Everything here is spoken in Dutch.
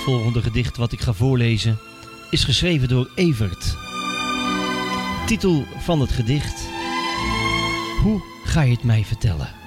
volgende gedicht wat ik ga voorlezen is geschreven door Evert. Titel van het gedicht: Hoe ga je het mij vertellen?